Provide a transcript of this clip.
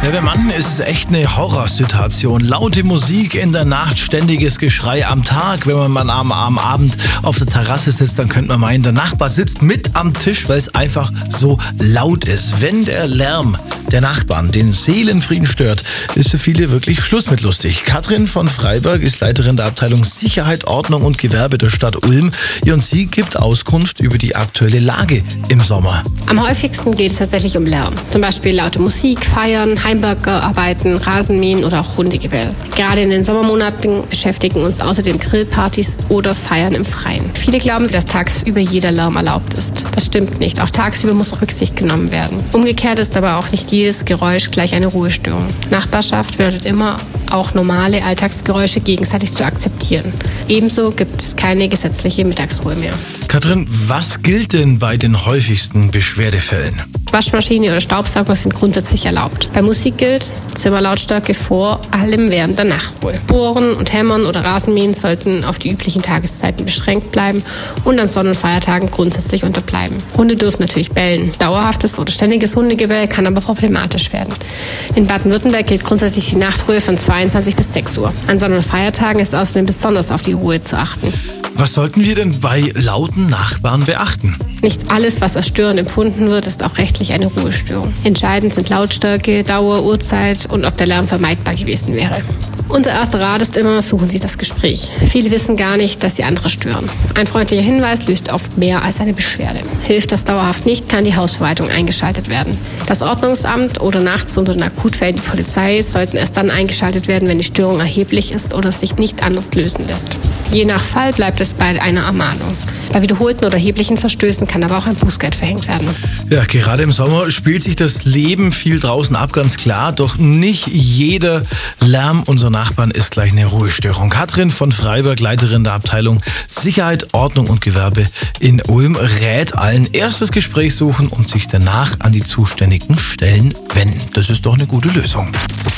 Ja, bei manchen ist es echt eine Horrorsituation. Laute Musik in der Nacht, ständiges Geschrei am Tag. Wenn man am Abend auf der Terrasse sitzt, dann könnte man meinen, der Nachbar sitzt mit am Tisch, weil es einfach so laut ist. Wenn der Lärm der Nachbarn den Seelenfrieden stört, ist für viele wirklich Schluss mit lustig. Katrin von Freiberg ist Leiterin der Abteilung Sicherheit, Ordnung und Gewerbe der Stadt Ulm. Und sie gibt Auskunft über die aktuelle Lage im Sommer. Am häufigsten geht es tatsächlich um Lärm. Zum Beispiel laute Musik, Feiern, Heimwerkerarbeiten, Rasenmähen oder auch Hundegebell. Gerade in den Sommermonaten beschäftigen uns außerdem Grillpartys oder Feiern im Freien. Viele glauben, dass tagsüber jeder Lärm erlaubt ist. Das stimmt nicht. Auch tagsüber muss Rücksicht genommen werden. Umgekehrt ist aber auch nicht jedes Geräusch gleich eine Ruhestörung. Nachbarschaft bedeutet immer, auch normale Alltagsgeräusche gegenseitig zu akzeptieren. Ebenso gibt es keine gesetzliche Mittagsruhe mehr. Katrin, was gilt denn bei den häufigsten Beschwerdefällen? Waschmaschine oder Staubsauger sind grundsätzlich erlaubt. Bei Musik gilt Zimmerlautstärke vor allem während der Nachtruhe. Bohren und Hämmern oder Rasenmähen sollten auf die üblichen Tageszeiten beschränkt bleiben und an Sonn- und Feiertagen grundsätzlich unterbleiben. Hunde dürfen natürlich bellen. Dauerhaftes oder ständiges Hundegebell kann aber problematisch werden. In Baden-Württemberg gilt grundsätzlich die Nachtruhe von 22 bis 6 Uhr. An Sonn- und Feiertagen ist außerdem besonders auf die Ruhe zu achten. Was sollten wir denn bei lauten Nachbarn beachten? Nicht alles, was als störend empfunden wird, ist auch rechtlich eine Ruhestörung. Entscheidend sind Lautstärke, Dauer, Uhrzeit und ob der Lärm vermeidbar gewesen wäre. Unser erster Rat ist immer, suchen Sie das Gespräch. Viele wissen gar nicht, dass sie andere stören. Ein freundlicher Hinweis löst oft mehr als eine Beschwerde. Hilft das dauerhaft nicht, kann die Hausverwaltung eingeschaltet werden. Das Ordnungsamt oder nachts unter den Akutfällen die Polizei sollten erst dann eingeschaltet werden, wenn die Störung erheblich ist oder sich nicht anders lösen lässt. Je nach Fall bleibt es bei einer Ermahnung. Bei wiederholten oder erheblichen Verstößen kann aber auch ein Bußgeld verhängt werden. Ja, gerade im Sommer spielt sich das Leben viel draußen ab, ganz klar. Doch nicht jeder Lärm unserer Nachbarn ist gleich eine Ruhestörung. Katrin von Freiberg, Leiterin der Abteilung Sicherheit, Ordnung und Gewerbe in Ulm, rät allen, erst das Gespräch suchen und sich danach an die zuständigen Stellen wenden. Das ist doch eine gute Lösung.